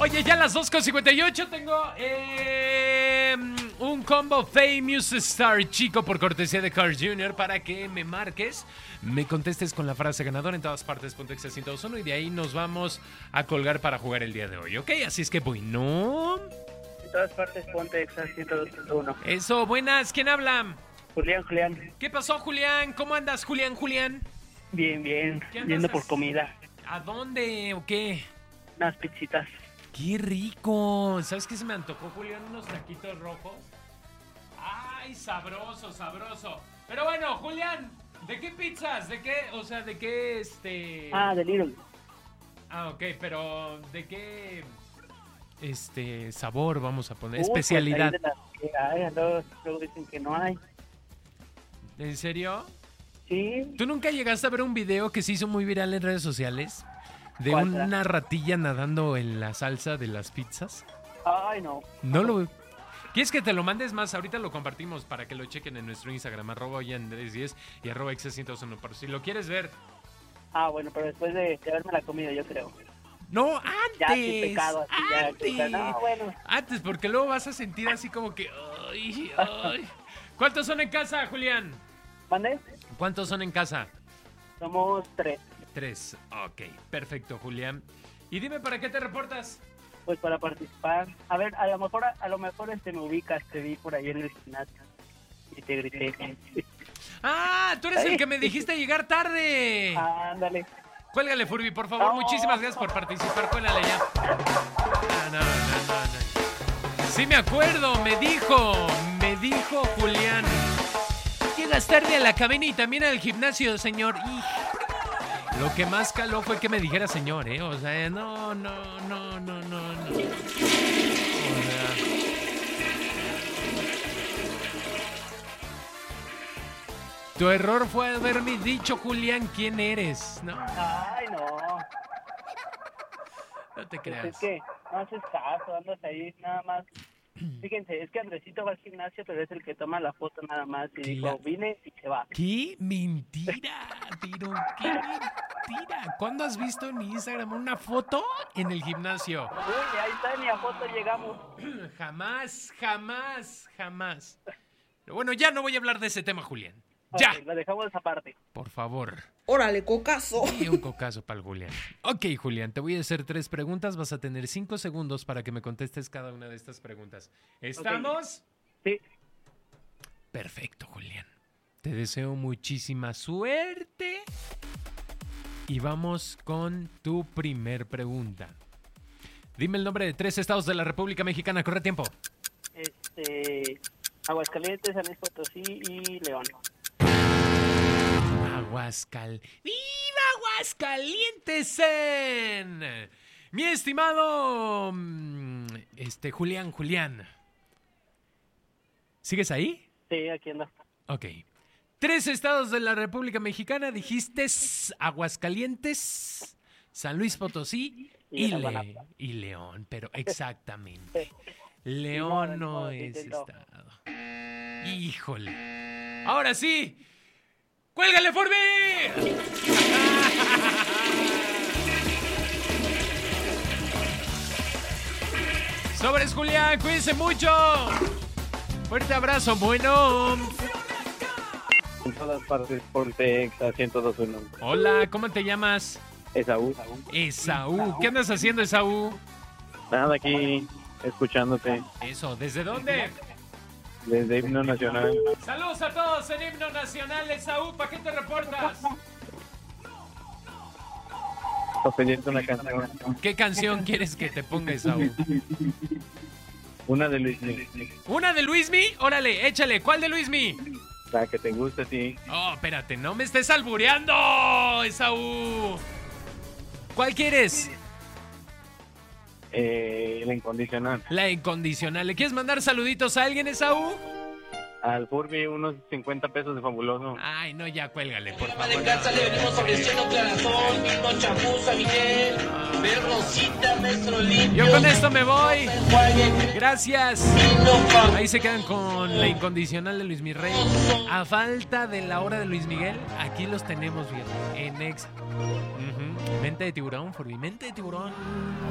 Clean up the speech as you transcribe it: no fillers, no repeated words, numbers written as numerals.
Oye, ya a las 2:58 tengo un combo Famous Star Chico por cortesía de Carl Jr. para que me marques, me contestes con la frase ganadora en todas partes, .exa 102.1 y de ahí nos vamos a colgar para jugar el día de hoy, ¿ok? Así es que bueno. En todas partes, .exa 102.1. Eso, buenas, ¿quién habla? Julián. ¿Qué pasó, Julián? ¿Cómo andas, Julián? Bien. ¿Qué andas Yendo por comida. ¿A dónde o qué? Unas pizzitas. ¡Qué rico! ¿Sabes qué se me antojó, Julián? Unos taquitos rojos. ¡Ay, sabroso! Pero bueno, Julián, ¿de qué pizzas? ¿De qué? O sea, ¿de qué de Little. Ah, ok, pero ¿de qué sabor vamos a poner? Pues Especialidad. ahí de las que hay, luego dicen que no hay. ¿En serio? Sí. ¿Tú nunca llegaste a ver un video que se hizo muy viral en redes sociales? De ¿Cuál una será? ratilla nadando en la salsa de las pizzas. Ay, no. No lo... ¿Quieres que te lo mandes más? Ahorita lo compartimos para que lo chequen en nuestro Instagram, @oyandres10 y @exa101. Por si lo quieres ver. Ah, bueno, pero después de haberme la comido, yo creo. No, antes. Ya, sí, pecado, así, antes. ya. No, bueno. Antes, porque luego vas a sentir así como que... Ay. ¿Cuántos son en casa, Julián? ¿Mande? ¿Cuántos son en casa? Somos 3. 3. Ok, perfecto, Julián. Y dime, ¿para qué te reportas? Pues para participar. A ver, a lo mejor me ubicas, te vi por ahí en el gimnasio y te grité. Ah, tú eres el que me dijiste llegar tarde. Ándale. Cuélgale, Furby, por favor. No. Muchísimas gracias por participar. Cuélgale ya. No. Sí me acuerdo, me dijo Julián. Llegas tarde a la cabina y también al gimnasio, señor. Lo que más caló fue que me dijera señor, ¿eh? O sea, no. O sea... Tu error fue haberme dicho, Julián, quién eres, ¿no? Ay, no. No te Pues creas. es que no haces caso, andas ahí nada más. Fíjense, es que Andresito va al gimnasio, pero es el que toma la foto nada más y dijo, vine y se va. ¡Qué mentira! Pero qué mentira. ¿Cuándo has visto en mi Instagram una foto en el gimnasio? Uy, ahí está, ni a foto llegamos. Jamás. Pero bueno, ya no voy a hablar de ese tema, Julián. ¡Ya! Okay, lo dejamos aparte. Por favor. ¡Órale, cocazo! Y un cocazo para el Julián. Ok, Julián, te voy a hacer 3 preguntas. Vas a tener 5 segundos para que me contestes cada una de estas preguntas. ¿Estamos? Sí. Perfecto, Julián. Te deseo muchísima suerte. Y vamos con tu primer pregunta. Dime el nombre de 3 estados de la República Mexicana. Corre tiempo. Aguascalientes, San Luis Potosí y León. ¡Viva Aguascalientes! Mi estimado Julián. ¿Sigues ahí? Sí, aquí ando. Ok. 3 estados de la República Mexicana, dijiste Aguascalientes, San Luis Potosí y León, pero exactamente. León no es estado. Híjole. Ahora sí. ¡Cuélgale, Furby! Sobres, Julián, cuídense mucho. Fuerte abrazo, bueno. En todas partes, .exa 102.1. Hola, ¿cómo te llamas? Esaú. Esaú. ¿Qué andas haciendo, Esaú? Nada, aquí escuchándote Eso, ¿desde dónde? desde Himno Nacional. Saludos a todos en Himno Nacional, Esaú. ¿Para qué te reportas? Para pedirte una canción. ¿Qué canción quieres que te ponga, Esaú? Una de Luismi. ¿Una de Luismi? Órale, échale. ¿Cuál de Luismi? La que te gusta a ti. Oh, espérate, no me estés albureando, Esaú. ¿Cuál quieres? La Incondicional. La Incondicional. ¿Le quieres mandar saluditos a alguien, Esaú? Al Furby unos 50 pesos de fabuloso. Ay, no, ya cuélgale, por Ama de favor. casa le venimos ofreciendo clarasol, vino, chamuza, Miguel, ver Rosita, maestro limpio. Yo con esto me voy. Enjuague, Gracias. vino, pa- Ahí se quedan con La Incondicional de Luis Miguel. A falta de la hora de Luis Miguel, aquí los tenemos, bien, en Exa. Mente de tiburón, Furby, mente de tiburón.